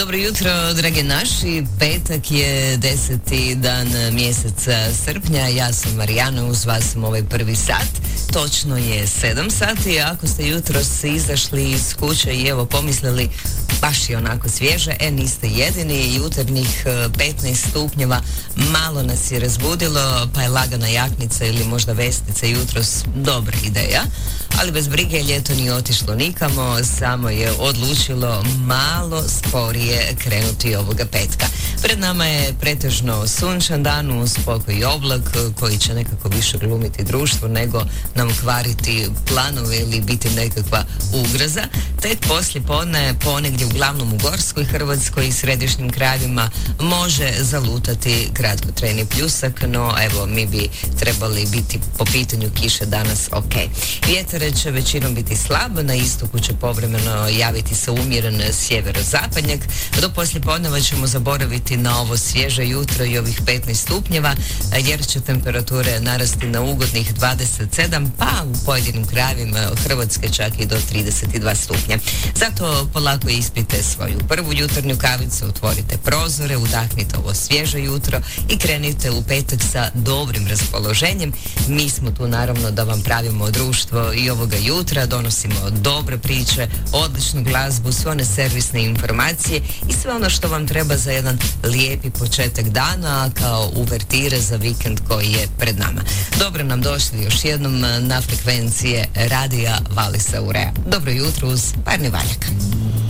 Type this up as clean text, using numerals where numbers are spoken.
Dobro jutro, dragi naši. Petak je 10. dan mjeseca srpnja. Ja sam Marijana, uz vas sam ovaj prvi sat. Točno je 7 sati. Ako ste jutros izašli iz kuće i evo pomislili baš je onako svježe, niste jedini. Jutarnjih 15 stupnjeva malo nas je razbudilo, pa je lagana jaknica ili možda vestica jutros dobra ideja. Ali bez brige, ljeto nije otišlo nikamo, samo je odlučilo malo sporije krenuti ovoga petka. Pred nama je pretežno sunčan dan uz pokoj i oblak koji će nekako više glumiti društvo nego nam kvariti planove ili biti nekakva ugroza. Tek poslije podne ponegdje uglavnom u Gorskoj Hrvatskoj i središnjim krajevima može zalutati kratkotrajni pljusak, no evo mi bi trebali biti po pitanju kiše danas ok. Vjetar će većinom biti slab, na istoku će povremeno javiti se umjeren sjeverozapadnjak. Do poslijepodneva ćemo zaboraviti na ovo svježe jutro i ovih 15 stupnjeva, jer će temperature narasti na ugodnih 27, pa u pojedinim krajevima Hrvatske čak i do 32 stupnja. Zato polako ispite svoju prvu jutarnju kavicu, otvorite prozore, udahnite ovo svježe jutro i krenite u petak sa dobrim raspoloženjem. Mi smo tu naravno da vam pravimo društvo i ovoga jutra, donosimo dobre priče, odličnu glazbu, sve one servisne informacije i sve ono što vam treba za jedan lijepi početak dana kao uvertire za vikend koji je pred nama. Dobro nam došli još jednom na frekvencije radija Valisa Urea. Dobro jutro uz Parni Valjak.